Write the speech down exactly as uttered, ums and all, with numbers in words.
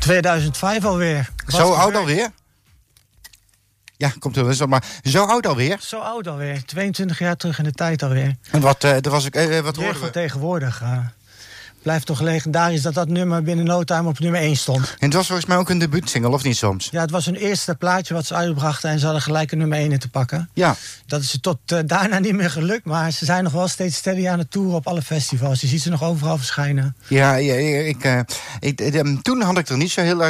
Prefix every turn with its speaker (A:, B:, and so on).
A: tweeduizend vijf alweer.
B: Zo oud alweer? Ja, komt er wel maar zo oud alweer?
A: Zo oud alweer. tweeëntwintig jaar terug in de tijd alweer.
B: En wat, uh, er was ik, uh, wat
A: Weer
B: hoorden
A: van
B: we?
A: tegenwoordig. Uh, blijft toch legendarisch dat dat nummer binnen no time op nummer één stond.
B: En het was volgens mij ook een debuutsingle, of niet soms?
A: Ja, het was hun eerste plaatje wat ze uitbrachten en ze hadden gelijk een nummer één in te pakken.
B: Ja.
A: Dat is ze tot uh, daarna niet meer gelukt, maar ze zijn nog wel steeds steady aan het toeren op alle festivals. Je ziet ze nog overal verschijnen.
B: Ja, ja ik, uh, ik, uh, toen had ik er niet zo heel erg